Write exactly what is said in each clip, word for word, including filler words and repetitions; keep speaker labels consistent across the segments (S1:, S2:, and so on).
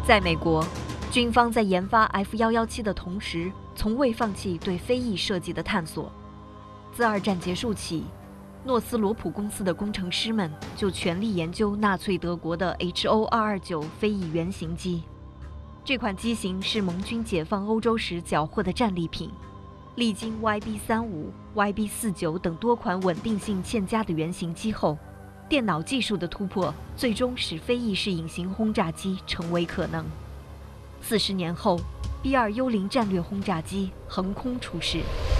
S1: 在美国，军方在研发 F 一一七的同时，从未放弃对飞翼设计的探索。自二战结束起，诺斯罗普公司的工程师们就全力研究纳粹德国的 H O 二二九飞翼原型机。这款机型是盟军解放欧洲时缴获的战利品，历经 Y B 三五、Y B 四九等多款稳定性欠佳的原型机后，电脑技术的突破最终使飞翼式隐形轰炸机成为可能。四十年后 ，B 二幽灵战略轰炸机横空出世。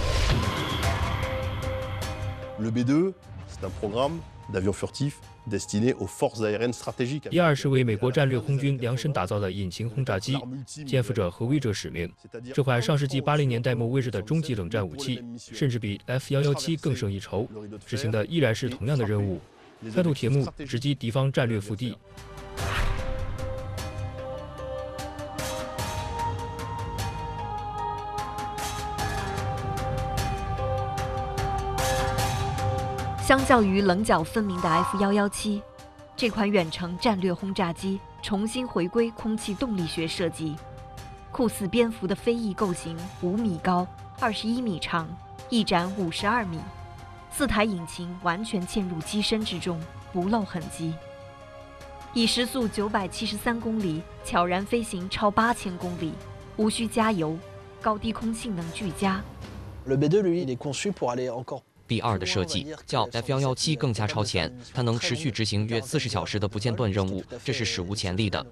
S2: Le B 二 c'est un programme d'avion furtif destiné aux forces aériennes stratégiques.
S3: B 二是为美国战略空军量身打造的隐形轰炸机，肩负着核威慑使命。这款上世纪八零年代末位置的终极冷战武器，甚至比 F 一一七更胜一筹，执行的依然是同样的任务：穿透铁幕，直击敌方战略腹地。
S1: 相较于棱角分明的 F 一一七，这款远程战略轰炸机重新回归空气动力学设计，酷似蝙蝠的飞翼构型，五米高，二十一米长，翼展五十二米，四台引擎完全嵌入机身之中，不露痕迹，以时速九百七十三公里悄然飞行超八千公里，无需加油，高低空性能俱佳。
S4: Le B 二 lui, il est conçu pour aller encore
S5: B 二的设计较 F 一一七更加超前，它能持续执行约四十小时的不间断任务，这是史无前例的。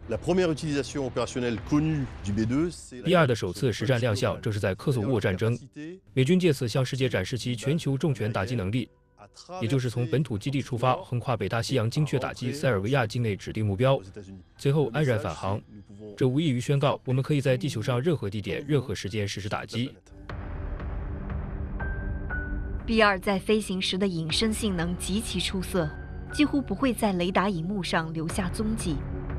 S3: B 二的首次实战亮相正是在科索沃战争，美军借此向世界展示其全球重拳打击能力，也就是从本土基地出发，横跨北大西洋，精确打击塞尔维亚境内指定目标，随后安然返航。这无异于宣告，我们可以在地球上任何地点、任何时间实施打击。
S1: B 二在飞行时的隐身性能极其出色，几乎不会在雷达荧幕上留下踪迹。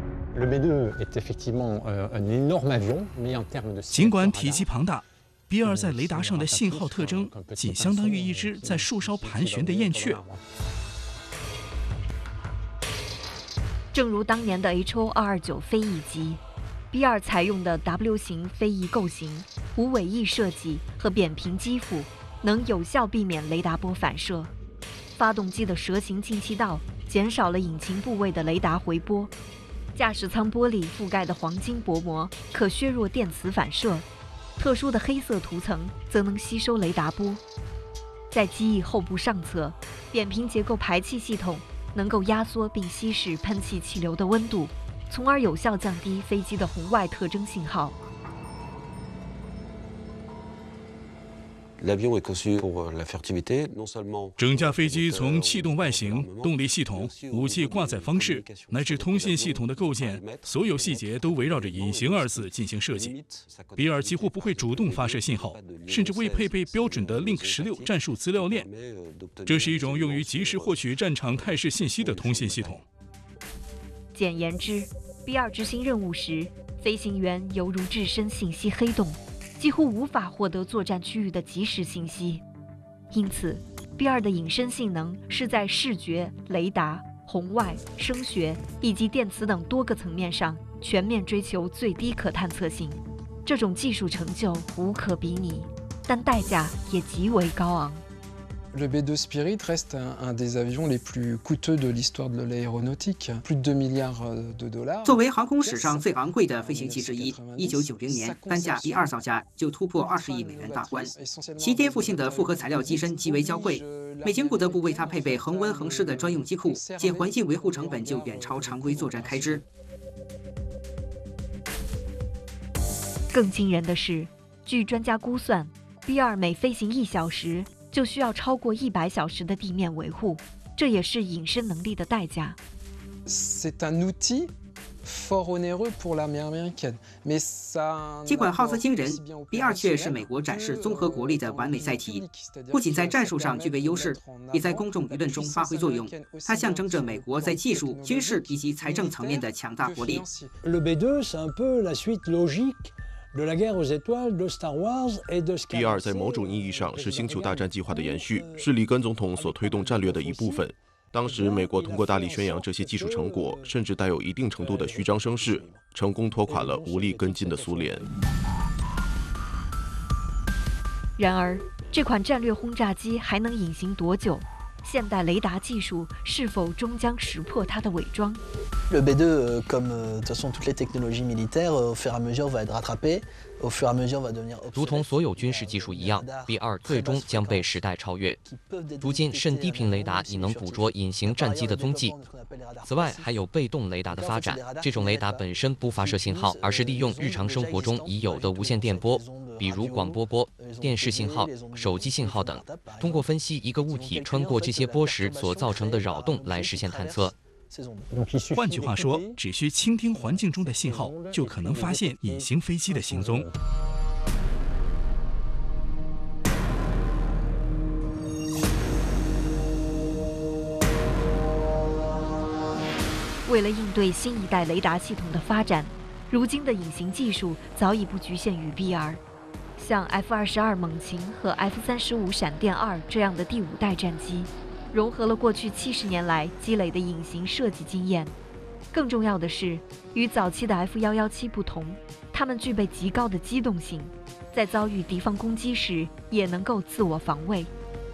S6: 尽管体积庞大 ，B 二在雷达上的信号特征仅相当于一只在树梢盘旋的燕雀。
S1: 正如当年的 H O 二二九飞翼机 ，B 二采用的 W 型飞翼构型、无尾翼设计和扁平机腹，能有效避免雷达波反射。发动机的蛇形进气道减少了引擎部位的雷达回波，驾驶舱玻璃覆盖的黄金薄膜可削弱电磁反射，特殊的黑色涂层则能吸收雷达波。在机翼后部上侧，扁平结构排气系统能够压缩并稀释喷气气流的温度，从而有效降低飞机的红外特征信号。
S6: 整架飞机从气动外形、动力系统、武器挂载方式乃至通信系统的构建，所有细节都围绕着隐形二字进行设计。B 二几乎不会主动发射信号，甚至未配备标准的 Link 十六战术资料链。这是一种用于及时获取战场态势信息的通信系统。
S1: 简言之 ，B 二执行任务时，飞行员犹如置身信息黑洞，几乎无法获得作战区域的即时信息。因此 B 二的隐身性能是在视觉、雷达、红外、声学以及电磁等多个层面上全面追求最低可探测性。这种技术成就无可比拟，但代价也极为高昂。
S7: Le B 二 Spirit reste un, un des avions les plus coûteux de l'histoire de l'aéronautique, plus de deux milliards de dollars.
S8: 作为航空史上最昂贵的飞行器之一，一九九零年单架 B 二造价就突破二十亿美元大关。其颠覆性的复合材料机身极为娇贵，美军不得不为它配备恒温恒湿的专用机库，且环境维护成本就远超常规作战开支。
S1: 更惊人的是，据专家估算 ，B 二每飞行一小时就需要超过一百小时的地面维护，这也是隐身能力的代价。
S7: C'est un outil fort onéreux pour l'armée américaine, mais ça.
S8: 尽管耗资惊人 ，B 二却是美国展示综合国力的完美载体。不仅在战术上具备优势，也在公众舆论中发挥作用。它象征着美国在技术、军事以及财政层面的强大国力。
S9: Le B 二 c'est un peu la suite logique de la guerre aux étoiles, de Star Wars et de Sky.
S2: B 二在某种意义上是星球大战计划的延续，是里根总统所推动战略的一部分。当时，美国通过大力宣扬这些技术成果，甚至带有一定程度的虚张声势。
S10: 成功拖垮了无力跟进的苏联。
S1: 然而，这款战略轰炸机还能隐形多久？现代雷达技术是否终将识破它的伪装
S4: Le B deux, comme de toute façon toutes les technologies militaires, au fur et à mesure va être rattrapé, au fur et à mesure va devenir.
S5: 如同所有军事技术一样 ，B 二最终将被时代超越。如今，甚低频雷达已能捕捉隐形战机的踪迹。此外，还有被动雷达的发展。这种雷达本身不发射信号，而是利用日常生活中已有的无线电波，比如广播波、电视信号、手机信号等，通过分析一个物体穿过这些波时所造成的扰动来实现探测。
S6: 换句话说，只需倾听环境中的信号，就可能发现隐形飞机的行踪。
S1: 为了应对新一代雷达系统的发展，如今的隐形技术早已不局限于 B 二，像 F 二十二猛禽和 F 三十五闪电二这样的第五代战机。 融合了过去七十年来积累的隐形设计经验。更重要的是，与早期的 F 一一七不同，它们具备极高的机动性，在遭遇敌方攻击时也能够自我防卫。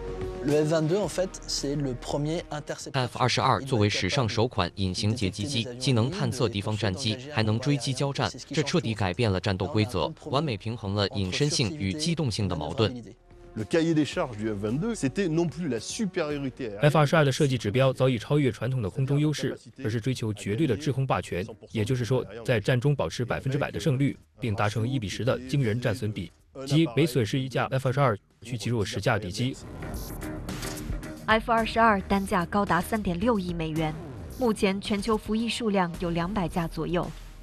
S5: F 二十二作为史上首款隐形截击机，既能探测敌方战机，还能追击交战，这彻底改变了战斗规则，完美平衡了隐身性与机动性的矛盾。
S2: Le cahier des charges du F vingt-deux, c'était non plus la supériorité.
S3: F 二十二的设计指标早已超越传统的空中优势，而是追求绝对的制空霸权。也就是说，在战中保持百分之百的胜率，并达成一比十的惊人战损比，即每损失一架 F 二十二，去击落十架敌机。
S1: F 二十二单价高达三点六亿美元，目前全球服役数量有两百架左右。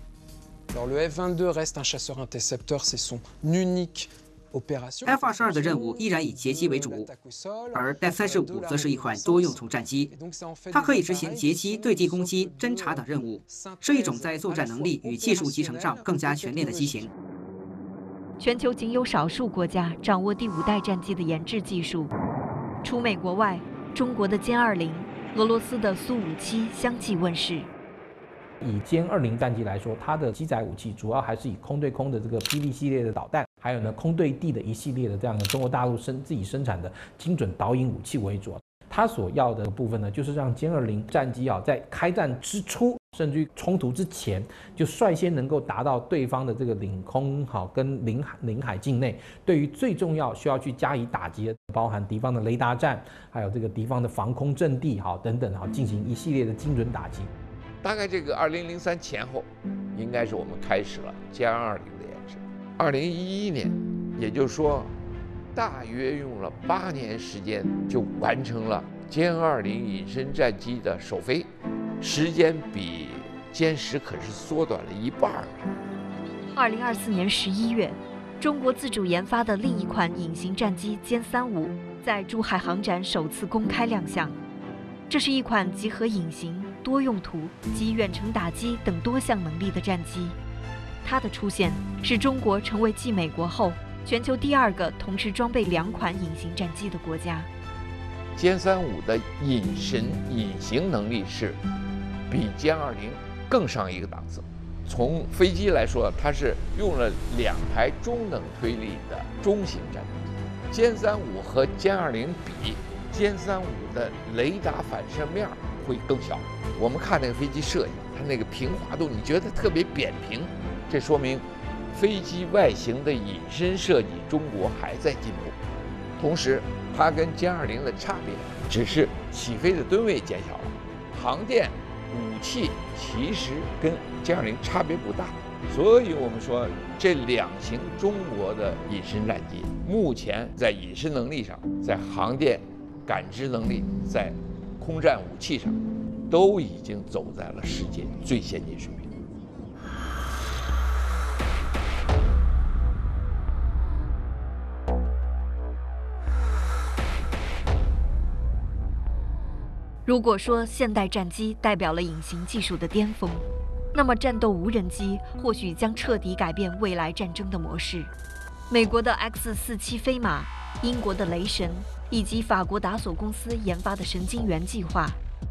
S7: Alors le F vingt-deux reste un chasseur intercepteur, c'est son unique.
S8: F 二十二的任务依然以截击为主，而 F 三十五则是一款多用途战机，它可以执行截击、对地攻击、侦察等任务，是一种在作战能力与技术集成上更加全面的机型。
S1: 全球仅有少数国家掌握第五代战机的研制技术，除美国外，中国的歼二零、俄罗斯的苏五七相继问世。
S11: 以歼二零战机来说，它的机载武器主要还是以空对空的这个霹雳系列的导弹，还有呢空对地的一系列的这样的中国大陆生自己生产的精准导引武器为主。它所要的部分呢，就是让歼二零战机啊在开战之初，甚至于冲突之前，就率先能够达到对方的这个领空好跟领海领海境内，对于最重要需要去加以打击的，包含敌方的雷达站，还有这个敌方的防空阵地好等等好，进行一系列的精准打击。
S12: 大概这个二零零三前后，应该是我们开始了歼二零的研制。二零一一年，也就是说，大约用了八年时间就完成了歼二零隐身战机的首飞，时间比歼十可是缩短了一半。
S1: 二零二四年十一月，中国自主研发的另一款隐形战机歼三五在珠海航展首次公开亮相。这是一款集合隐形、 多用途及远程打击等多项能力的战机，它的出现使中国成为继美国后全球第二个同时装备两款隐形战机的国家。
S12: 歼三五的隐身隐形能力是比歼二零更上一个档次。从飞机来说，它是用了两台中等推力的中型战斗机。歼三五和歼二零比，歼三五的雷达反射面 会更小。我们看那个飞机设计，它那个平滑度，你觉得特别扁平，这说明飞机外形的隐身设计，中国还在进步。同时，它跟歼二零的差别只是起飞的吨位减小了，航电武器其实跟歼二零差别不大。所以我们说，这两型中国的隐身战机，目前在隐身能力上，在航电感知能力，在 空战武器上，都已经走在了世界最先进水平。
S1: 如果说现代战机代表了隐形技术的巅峰，那么战斗无人机或许将彻底改变未来战争的模式。美国的 X 四七飞马、英国的雷神以及法国达索公司研发的神经元计划，